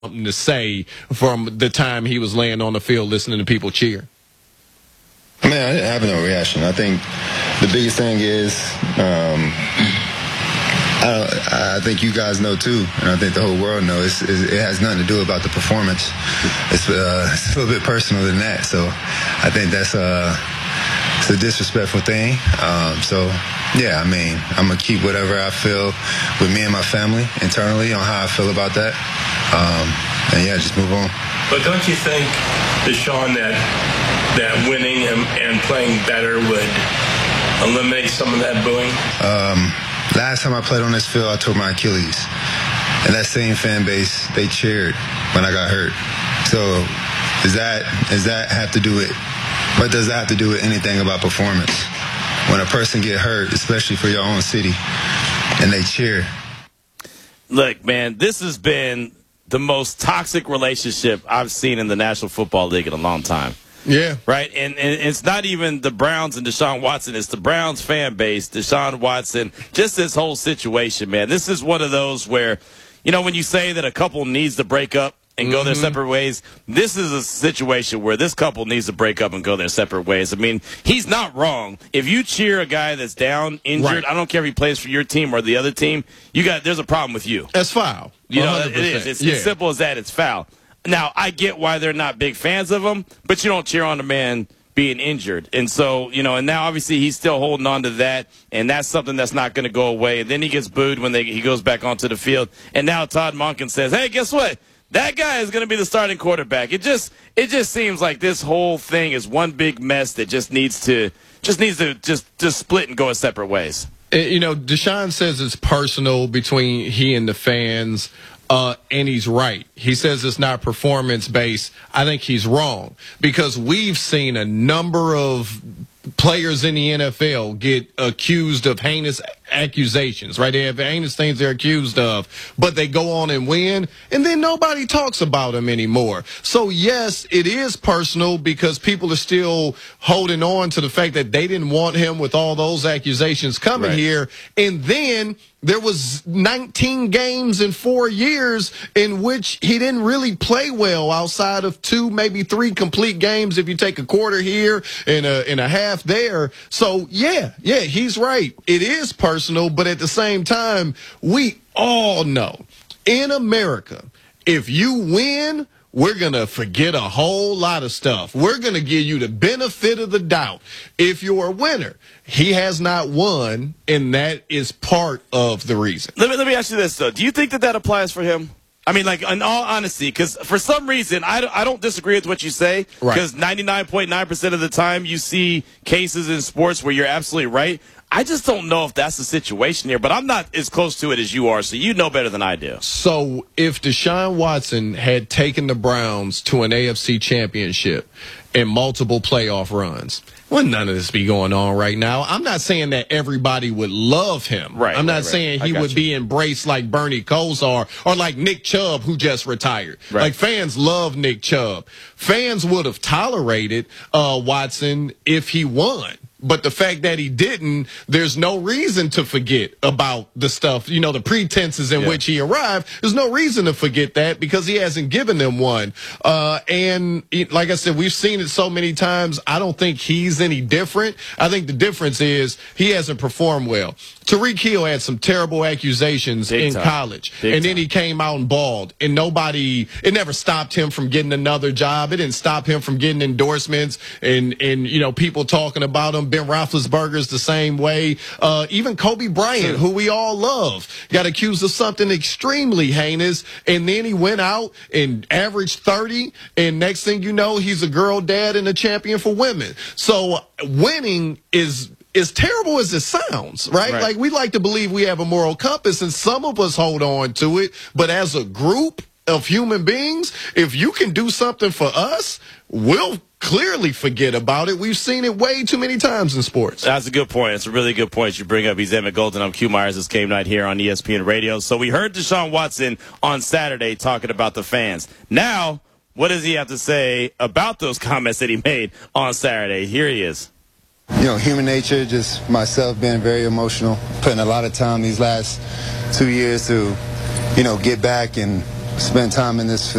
something to say from the time he was laying on the field listening to people cheer? I mean, I have no reaction. I think the biggest thing is, I think you guys know too, and I think the whole world knows, it has nothing to do about the performance. It's a little bit personal than that. So I think that's it's a disrespectful thing. So, yeah, I mean, I'm going to keep whatever I feel with me and my family internally on how I feel about that. And, yeah, just move on. But don't you think, Deshaun, that winning and playing better would eliminate some of that booing? Last time I played on this field, I tore my Achilles. And that same fan base, they cheered when I got hurt. So does that have to do with, what does that have to do with anything about performance? When a person get hurt, especially for your own city, and they cheer. Look, man, this has been the most toxic relationship I've seen in the National Football League in a long time. Yeah. Right? And it's not even the Browns and Deshaun Watson. It's the Browns fan base, Deshaun Watson, just this whole situation, man. This is one of those where, you know, when you say that a couple needs to break up and go their separate ways, this is a situation where this couple needs to break up and go their separate ways. I mean, he's not wrong. If you cheer a guy that's down, injured, I don't care if he plays for your team or the other team, there's a problem with you. That's foul. You know, it is. It's as simple as that. It's foul. Now, I get why they're not big fans of him, but you don't cheer on a man being injured. And so, you know, and now obviously he's still holding on to that, and that's something that's not going to go away. And then he gets booed when he goes back onto the field. And now Todd Monken says, hey, guess what? That guy is going to be the starting quarterback. It just seems like this whole thing is one big mess that just needs to split and go its separate ways. You know, Deshaun says it's personal between he and the fans. And he's right. He says it's not performance-based. I think he's wrong because we've seen a number of players in the NFL get accused of heinous accusations, right? They have heinous things they're accused of, but they go on and win, and then nobody talks about them anymore. So, yes, it is personal because people are still holding on to the fact that they didn't want him with all those accusations coming here. And then there was 19 games in 4 years in which he didn't really play well outside of 2, maybe 3 complete games if you take a quarter here and a half there. So, yeah, he's right. It is personal, but at the same time, we all know in America, if you win, we're going to forget a whole lot of stuff. We're going to give you the benefit of the doubt. If you're a winner, he has not won, and that is part of the reason. Let me ask you this, though. Do you think that applies for him? I mean, like, in all honesty, because for some reason, I don't disagree with what you say, because 99.9% of the time you see cases in sports where you're absolutely right. I just don't know if that's the situation here, but I'm not as close to it as you are, so you know better than I do. So if Deshaun Watson had taken the Browns to an AFC championship and multiple playoff runs, well, none of this be going on right now. I'm not saying that everybody would love him. I'm not saying he would be embraced like Bernie Kosar or like Nick Chubb, who just retired. Like, fans love Nick Chubb. Fans would have tolerated Watson if he won. But the fact that he didn't, there's no reason to forget about the stuff, you know, the pretenses in which he arrived. There's no reason to forget that because he hasn't given them one. And like I said, we've seen it so many times. I don't think he's any different. I think the difference is he hasn't performed well. Tyreek Hill had some terrible accusations in college, and then he came out and balled, and it never stopped him from getting another job. It didn't stop him from getting endorsements and you know, people talking about him. Ben Roethlisberger's the same way. Even Kobe Bryant, who we all love, got accused of something extremely heinous, and then he went out and averaged 30, and next thing you know, he's a girl dad and a champion for women. So winning is as terrible as it sounds, right? Like, we like to believe we have a moral compass, and some of us hold on to it, but as a group of human beings, if you can do something for us, we'll clearly forget about it. We've seen it way too many times in sports. That's a good point. It's a really good point you bring up. He's Emmett Golden. I'm Q Myers. It's Game Night here on ESPN Radio. So we heard Deshaun Watson on Saturday talking about the fans. Now, what does he have to say about those comments that he made on Saturday? Here he is. You know, human nature, just myself being very emotional, putting a lot of time these last 2 years to, you know, get back and spent time in this